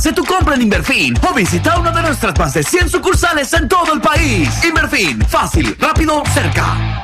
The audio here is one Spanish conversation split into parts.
Sé tu compra en Inverfin o visita una de nuestras más de 100 sucursales en todo el país. Inverfin, fácil, rápido, cerca.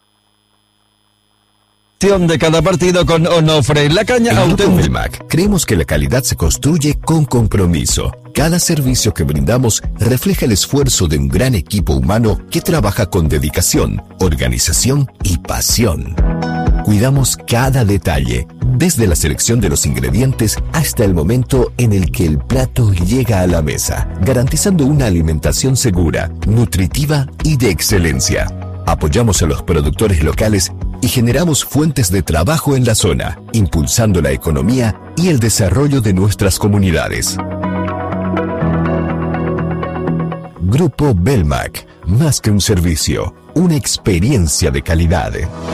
De cada partido con Onofre, la caña auténtica. En Belmac, creemos que la calidad se construye con compromiso. Cada servicio que brindamos refleja el esfuerzo de un gran equipo humano que trabaja con dedicación, organización y pasión. Cuidamos cada detalle, desde la selección de los ingredientes hasta el momento en el que el plato llega a la mesa, garantizando una alimentación segura, nutritiva y de excelencia. Apoyamos a los productores locales y generamos fuentes de trabajo en la zona, impulsando la economía y el desarrollo de nuestras comunidades. Grupo Belmac, más que un servicio, una experiencia de calidad.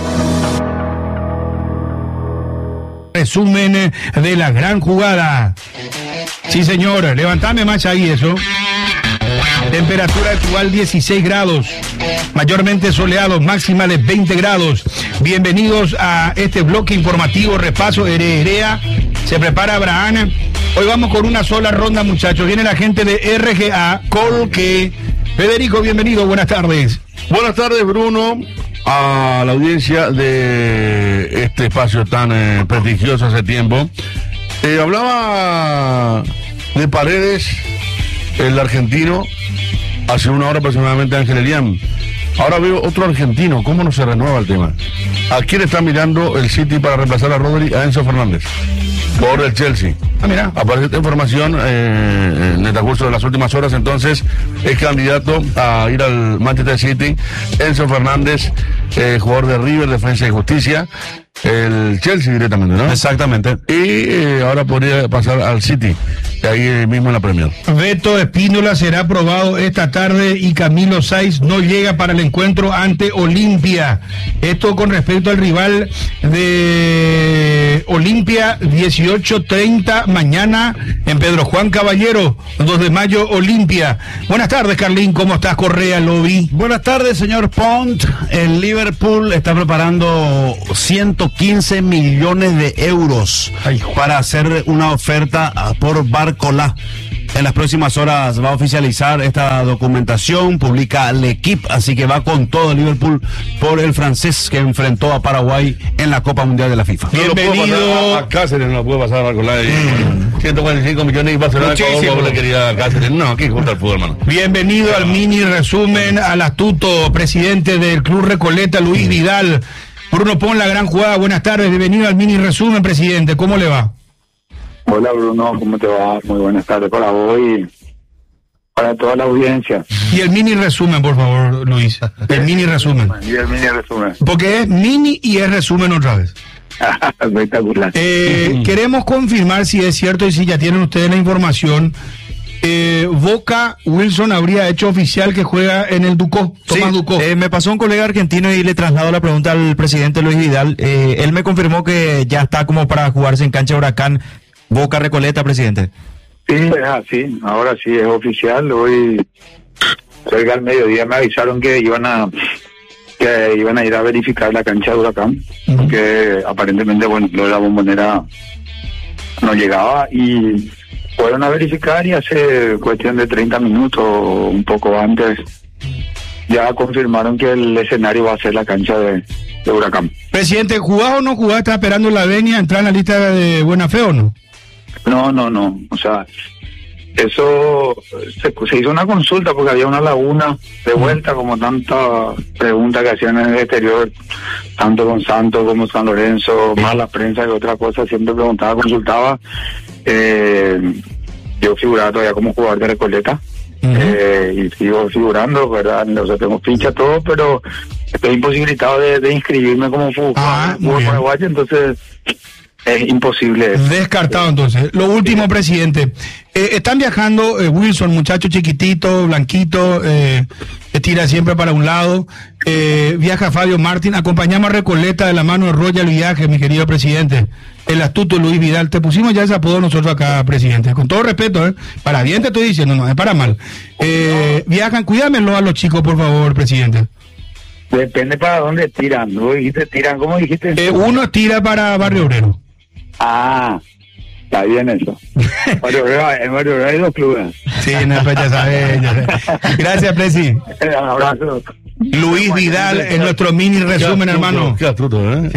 Resumen de la gran jugada. Sí, señor, levantame más ahí eso. Temperatura actual 16 grados, mayormente soleado, máxima de 20 grados. Bienvenidos a este bloque informativo, repaso de Herea. Se prepara Abraham. Hoy vamos con una sola ronda, muchachos. Viene la gente de RGA, Colque. Federico, bienvenido, buenas tardes. Buenas tardes, Bruno, a la audiencia de este espacio tan prestigioso hace tiempo. Hablaba de Paredes, el argentino, hace una hora aproximadamente, Ángel Elián. Ahora veo otro argentino, ¿cómo no se renueva el tema? ¿A quién está mirando el City para reemplazar a Rodri? A Enzo Fernández, por el Chelsea. Ah, mira, aparece esta información en el transcurso de las últimas horas. Entonces es candidato a ir al Manchester City Enzo Fernández, jugador de River, Defensa y Justicia, el Chelsea directamente, ¿no? Exactamente. Y ahora podría pasar al City, ahí mismo en la Premier. Beto Espíndola será aprobado esta tarde y Camilo Saiz no llega para el encuentro ante Olimpia. Esto con respecto al rival de Olimpia, 18:30 mañana en Pedro Juan Caballero, 2 de mayo, Olimpia. Buenas tardes, Carlín, ¿cómo estás? Correa, lo vi. Buenas tardes, señor Pont. El Liverpool está preparando 115 millones de euros para hacer una oferta por Barcola. En las próximas horas va a oficializar esta documentación, publica L'Equipe, así que va con todo Liverpool por el francés que enfrentó a Paraguay en la Copa Mundial de la FIFA. Bienvenido. A Cáceres no lo puede pasar a Barcola. 145 millones y Barcelona no le quería dar Cáceres. No, aquí junto al fútbol, hermano. Bienvenido al mini resumen, al astuto presidente del Club Recoleta, Luis Vidal. Bruno Pon, la gran jugada, buenas tardes, bienvenido al mini resumen, presidente, ¿cómo le va? Hola Bruno, ¿cómo te va? Muy buenas tardes para vos y para toda la audiencia. Y el mini resumen, por favor, Luis, el mini resumen. Y el mini resumen. Porque es mini y es resumen otra vez. Espectacular. Queremos confirmar si es cierto y si ya tienen ustedes la información. Boca, Wilson habría hecho oficial que juega en el Ducó, Tomás Ducó. Me pasó un colega argentino y le traslado la pregunta al presidente Luis Vidal. Él me confirmó que ya está como para jugarse en cancha Huracán. Boca Recoleta, presidente. Sí, es así, ahora sí es oficial. Hoy, cerca al mediodía, me avisaron que iban a ir a verificar la cancha de Huracán, que aparentemente, bueno, lo de la Bombonera no llegaba y fueron a verificar y hace cuestión de 30 minutos, un poco antes, ya confirmaron que el escenario va a ser la cancha de Huracán. Presidente, ¿jugás o no jugás? ¿Está esperando la venia, entrar en la lista de buena fe o no? No, o sea, eso se hizo una consulta porque había una laguna de vuelta, como tantas preguntas que hacían en el exterior, tanto con Santos como San Lorenzo, más la prensa que otra cosa, siempre preguntaba, consultaba. Yo figuraba todavía como jugador de Recoleta, y sigo figurando, ¿verdad? O sea, tengo ficha todo, pero estoy imposibilitado de inscribirme como jugador paraguayo, entonces es imposible. Descartado entonces. Lo último, presidente. Están viajando Wilson, muchacho chiquitito, blanquito, tira siempre para un lado. Viaja Fabio Martín. Acompañamos a Recoleta de la mano de Royal Viaje, mi querido presidente. El astuto Luis Vidal. Te pusimos ya ese apodo nosotros acá, presidente. Con todo respeto, para bien te estoy diciendo, no es para mal. Viajan, cuídamelo a los chicos, por favor, presidente. Depende para dónde tiran. ¿Vos dijiste tiran? ¿Cómo dijiste? Uno tira para Barrio Obrero. Está bien eso. En Mario Bravo hay 2 clubes. Sí, no, pues ya sabes. Gracias, Presi. Un abrazo. Luis Vidal en nuestro mini resumen, hermano. Qué astuto, ¿eh?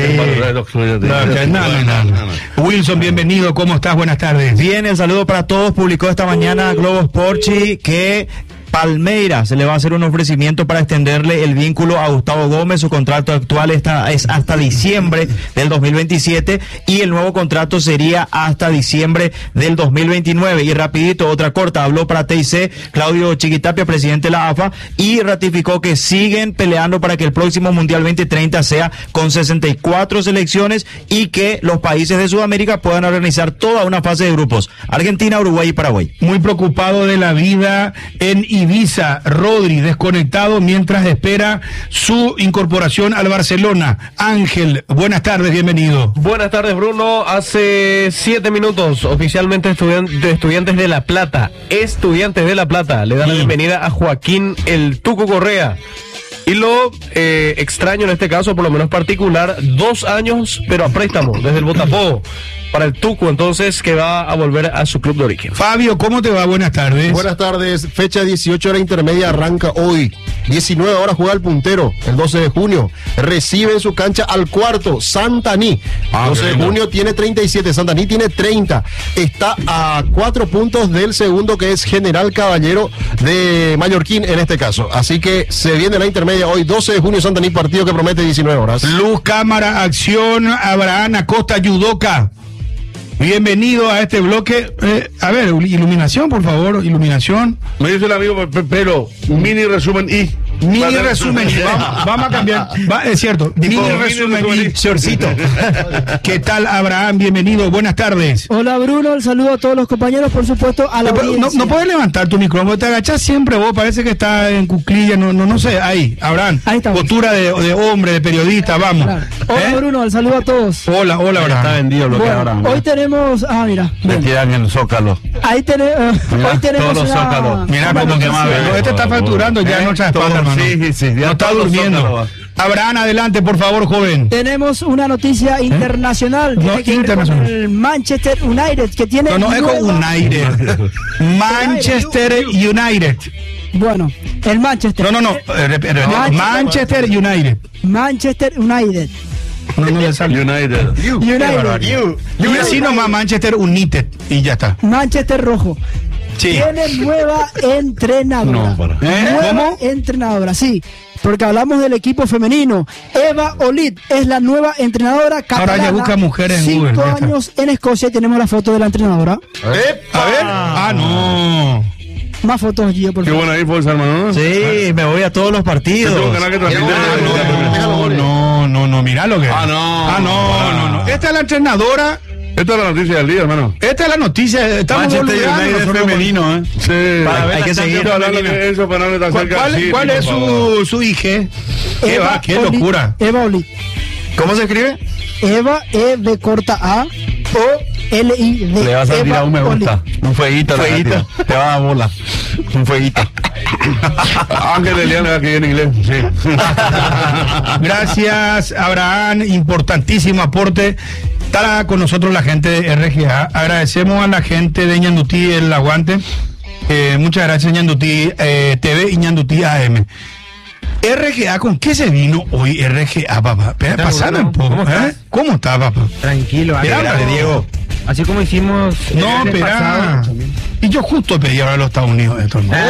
No. Wilson, bienvenido. ¿Cómo estás? Buenas tardes. Bien, el saludo para todos. Publicó esta mañana Globo Sporchi que Palmeiras se le va a hacer un ofrecimiento para extenderle el vínculo a Gustavo Gómez. Su contrato actual es hasta diciembre del 2027 y el nuevo contrato sería hasta diciembre del 2029. Y rapidito, otra corta, habló para TIC Claudio Chiquitapia, presidente de la AFA, y ratificó que siguen peleando para que el próximo Mundial 2030 sea con 64 selecciones y que los países de Sudamérica puedan organizar toda una fase de grupos: Argentina, Uruguay y Paraguay. Muy preocupado de la vida en Ibiza, Rodri desconectado mientras espera su incorporación al Barcelona. Ángel, buenas tardes, bienvenido. Buenas tardes, Bruno. Hace 7 minutos, oficialmente Estudiantes de La Plata, le dan la bienvenida a Joaquín el Tuco Correa. Y lo extraño en este caso, por lo menos particular, 2 años, pero a préstamo, desde el Botafogo, para el Tuco, entonces, que va a volver a su club de origen. Fabio, ¿cómo te va? Buenas tardes. Buenas tardes, fecha 18 hora intermedia, arranca hoy. 19 horas juega el puntero, el 12 de junio. Recibe en su cancha al cuarto, Santaní. 12 de junio tiene 37, Santaní tiene 30. Está a 4 puntos del segundo, que es General Caballero de Mallorquín en este caso. Así que se viene la intermedia hoy, 12 de junio, Santaní, partido que promete 19 horas. Luz, cámara, acción, Abraham Acosta, Yudoka. Bienvenido a este bloque. A ver, iluminación, por favor, iluminación. Me dice el amigo, pero mini resumen y... Mini resumen, vamos a cambiar, es cierto, mini resumen y shortcito. ¿Qué tal, Abraham? Bienvenido, buenas tardes. Hola, Bruno, el saludo a todos los compañeros, por supuesto, a la audiencia. No puedes levantar tu micrófono, te agachás siempre vos, parece que está en cuclilla, no sé, ahí, Abraham. Ahí está. Postura de hombre, de periodista, vamos. Claro. Hola, Bruno, el saludo a todos. Hola, Abraham. Está vendido lo que Abraham. Hoy tenemos, mira. Le tiran en el Zócalo. Ahí tenemos, hoy tenemos todos los Zócalos. Mira cómo que más. Este está facturando ya en nuestra espalda, hermano. Sí. No está durmiendo. Abraham, adelante, por favor, joven. Tenemos una noticia internacional. No, internacional. Con el Manchester United, que tiene... No, es con United. Manchester United. Bueno, el Manchester. No. Manchester United. Manchester United. No le sale. United. Y así nomás Manchester United. Y ya está. Manchester Rojo. Sí. Tiene nueva entrenadora. Nueva entrenadora, sí. Porque hablamos del equipo femenino. Eva Olit es la nueva entrenadora catalana. Ahora ya busca mujeres en Google. 5 años en Escocia y tenemos la foto de la entrenadora. A ver. No. Más fotos, Gio, por Qué favor. buena info, hermano. Sí, me voy a todos los partidos. No, mira lo que es. No. Esta es la entrenadora. Esta es la noticia del día, hermano. Esta es la noticia. Estamos Manchester United femenino, ¿eh? Sí. Hay que seguir hablando de eso para no estar cerca. ¿Cuál es su hija? Qué locura. Eva Olit. ¿Cómo se escribe? Eva, E de corta A, O, L, I, D. Le vas a tirar un me gusta. Olit. Un fueguito. Te va a dar bola. Un fueguito. Ángel Eliana, que en inglés. Sí. Gracias, Abraham. Importantísimo aporte. Está con nosotros la gente de RGA. Agradecemos a la gente de Ñandutí el aguante. Muchas gracias, Ñandutí TV y Ñandutí AM. RGA, ¿con qué se vino hoy RGA, papá? Pasando un poco. ¿Cómo está, papá? Tranquilo, Espera, Diego. Así como hicimos. No, espera. Y yo justo pedí ahora a los Estados Unidos esto, ¿no?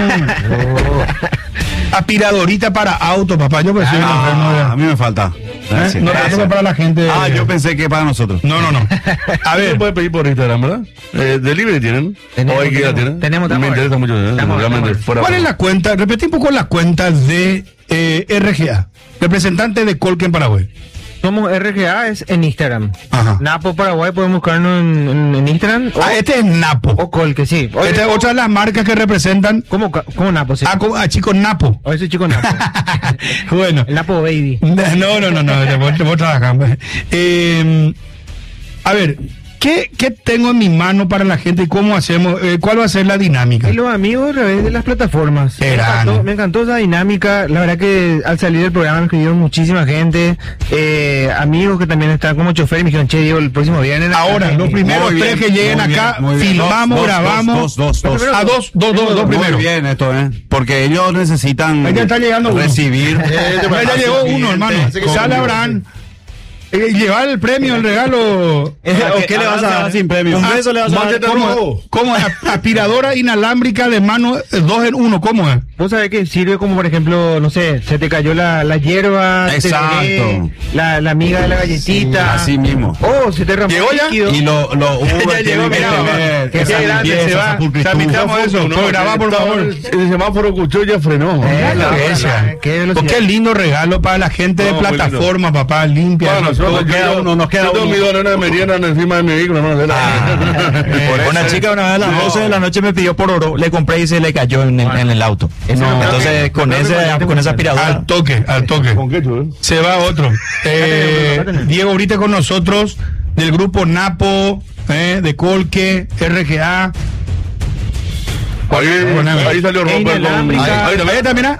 Aspiradorita para auto, papá. Yo pensé a mí me falta. Sí. No, eso es para la gente. Yo pensé que para nosotros. No. A ver. Puedes pedir por Instagram, ¿verdad? ¿Delivery tienen? ¿O hay que ya tienen? Tenemos. Me interesa mucho. Realmente, fuera. ¿Cuál es la cuenta? Repetí un poco la cuenta de RGA, representante de Colque en Paraguay. Somos RGA, es en Instagram. Ajá. Napo Paraguay, podemos buscarnos en Instagram. Este es Napo. O Colque, sí. Esta es otra de las marcas que representan. ¿Cómo Napo? Sí. Chicos Napo. O ese chico Napo. Bueno. El Napo Baby. No. Vos trabajando. A ver, ¿Qué tengo en mi mano para la gente y cómo hacemos? ¿Cuál va a ser la dinámica? Y los amigos a través de las plataformas. Me encantó esa dinámica. La verdad que al salir del programa me escribieron muchísima gente. Amigos que también están como chofer y me dijeron, che, Diego, el próximo viernes. Ahora, los primeros tres que lleguen acá, filmamos, grabamos. Dos primero. Muy bien esto, porque ellos necesitan ya está llegando recibir. Ya llegó uno, hermano. Sale Abraham. Llevar el premio, el regalo. ¿O qué le vas a dar sin premio? Un beso le vas a dar. ¿Cómo es? Aspiradora inalámbrica de mano 2 en 1, ¿cómo es? Vos sabés que sirve como, por ejemplo, no sé, se te cayó la hierba. Exacto. La miga de la galletita. Así mismo. Oh, se te rompió. ¿Llegó ya? Y lo ya llegó, mira, que sea grande, se va. Tramitamos eso. Grabá, por favor. El semáforo escuchó ya frenó. Qué lindo regalo para la gente de plataforma, papá, limpia. Nos queda uno. Yo tengo mi donera de merienda encima de mi vehículo. Una chica una vez a las 12 de la noche me pidió por oro, le compré y se le cayó en el auto. Entonces con esa aspiradora. Al toque. ¿Con qué, chulo? Se va otro. Diego, ahorita con nosotros, del grupo Napo, de Colque, RGA. Ahí salió Robert. Ahí está, mira.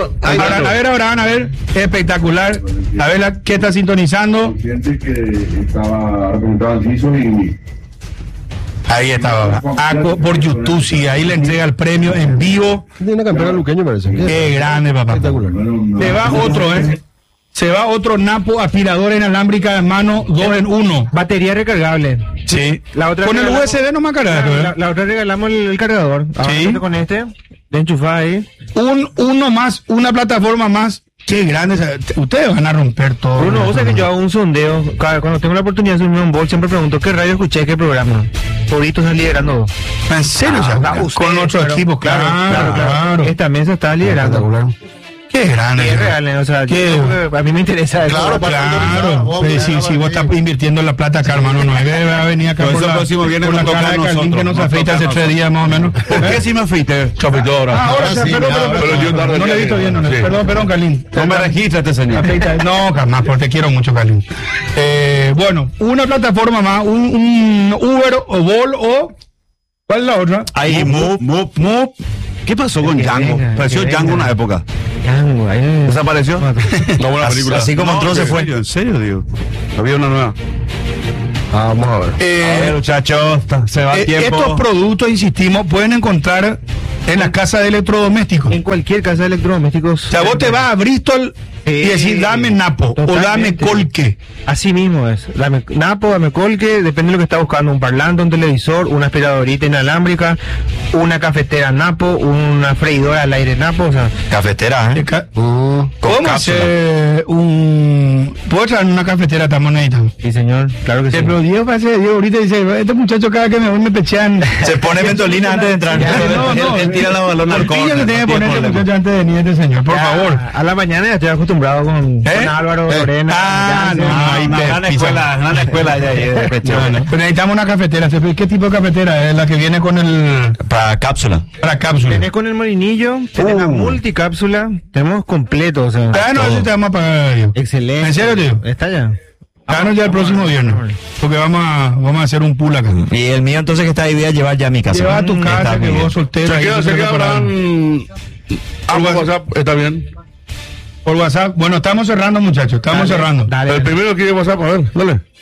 A ver, espectacular. A ver, ¿qué está sintonizando? Gente que estaba preguntando y ahí estaba. Por YouTube, sí, ahí le entrega el premio en vivo. Tiene una campera luqueño, parece. Qué grande, papá. Espectacular. Se va otro, Se va otro Napo aspiradora inalámbrica de mano 2 en 1. Batería recargable. Sí. La otra con el USB no me cargado. La otra regalamos el cargador. Sí. Con de enchufar ahí. Uno más, una plataforma más. Qué grande. Ustedes van a romper todo. Bruno, vos sabés que yo hago un sondeo. Cuando tengo la oportunidad de subirme un bol, siempre pregunto qué radio escuché, qué programa. Toditos están liderando. ¿En serio? Con otro equipo, claro. Esta mesa está liderando. Qué grande. Es real, o sea, a mí me interesa. Claro. Si vos estás invirtiendo la plata acá, hermano, no va a venir acá por la cara de Carlín que nos afeita hace 3 días más o menos. ¿Por qué si me afeite? Ahora sí, pero yo no le he visto bien. Perdón, Carlín. No me registra este señor. No, jamás, porque te quiero mucho, Carlín. Bueno, una plataforma más, un Uber o Bol o... ¿Cuál es la otra? Ahí, Move. ¿Qué pasó con Django? Pareció Django una época. Django, ¿desapareció? Una buena película. Así como entró se fue. ¿En serio, digo? Había una nueva. Vamos a ver. A ver, muchachos, se va el tiempo. Estos productos, insistimos, pueden encontrar en las casas de electrodomésticos. En cualquier casa de electrodomésticos. O sea, vos te vas a Bristol y decís, dame Napo o dame Colque. Así mismo es. Dame Napo, dame Colque, depende de lo que está buscando. Un parlante, un televisor, una aspiradorita inalámbrica, una cafetera Napo, una freidora al aire Napo. O sea, cafetera, ¿Cómo hacer ¿Puedo traer una cafetera? Estamos necesitando. Sí, señor, claro que sí. Pero Diego ahorita dice, este muchacho cada que me voy me pechean. Se pone mentolina antes de entrar. Él tira la balón al corte. Se tiene que poner este muchacho antes de venir este señor, por favor. A la mañana ya estoy acostumbrado con Álvaro, Lorena. Gran escuela allá de pecho. Pero necesitamos una cafetera. ¿Qué tipo de cafetera es la que viene con el... Para cápsula. Tenés con el molinillo, tenés la multicápsula, tenemos completo, o sea. Eso te vamos a pagar. Excelente. ¿En serio, tío? Está ya. Ya el próximo viernes. Porque vamos a hacer un pool acá. Y el mío entonces que está ahí voy a llevar ya a mi casa. Lleva a tu casa, que vos soltero. Se queda por WhatsApp, está bien. Por WhatsApp. Bueno, estamos cerrando, muchachos. Estamos cerrando. El primero que WhatsApp, a ver, dale.